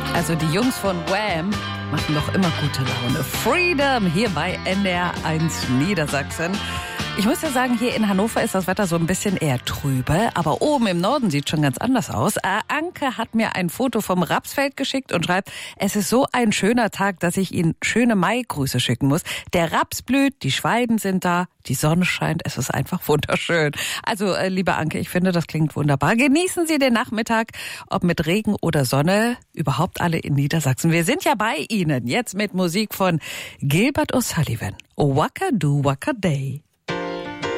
Also die Jungs von Wham machen doch immer gute Laune. Freedom hier bei NDR1 Niedersachsen. Ich muss ja sagen, hier in Hannover ist das Wetter so ein bisschen eher trübe, aber oben im Norden sieht schon ganz anders aus. Anke hat mir ein Foto vom Rapsfeld geschickt und schreibt, es ist so ein schöner Tag, dass ich Ihnen schöne Maigrüße schicken muss. Der Raps blüht, die Schweiden sind da, die Sonne scheint, es ist einfach wunderschön. Also, liebe Anke, ich finde, das klingt wunderbar. Genießen Sie den Nachmittag, ob mit Regen oder Sonne, überhaupt alle in Niedersachsen. Wir sind ja bei Ihnen, jetzt mit Musik von Gilbert O'Sullivan. Waka Do Waka Day.